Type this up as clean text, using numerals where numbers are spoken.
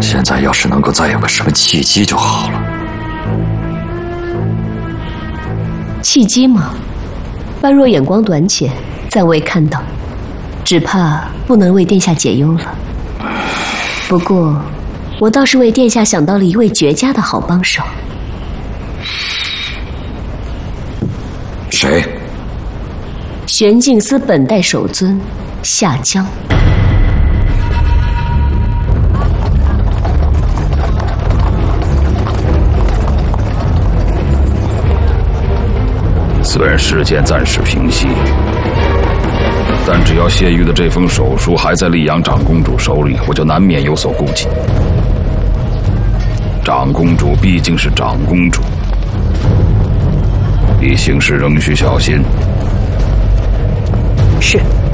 现在要是能够再有个什么契机就好了。 契机吗？般若眼光短浅，暂未看到，只怕不能为殿下解忧了。不过，我倒是为殿下想到了一位绝佳的好帮手。 谁？ 玄镜司本代首尊夏江。 虽然事件暂时平息，但只要谢玉的这封手书还在溧阳长公主手里，我就难免有所顾忌。长公主毕竟是长公主，你行事仍需小心。 是。